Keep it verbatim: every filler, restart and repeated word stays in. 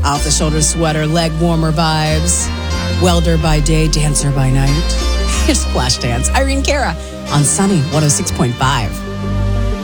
Off the shoulder sweater, leg warmer vibes. Welder by day, dancer by night. Here's Flashdance. Irene Cara on Sunny one oh six point five.